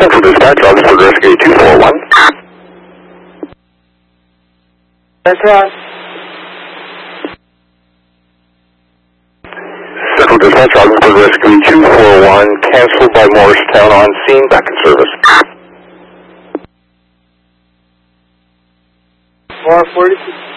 Central Dispatch, Augsburg Rescue 241. That's right. Central Dispatch, Augsburg Rescue 241, canceled by Morristown on scene, back in service. 446.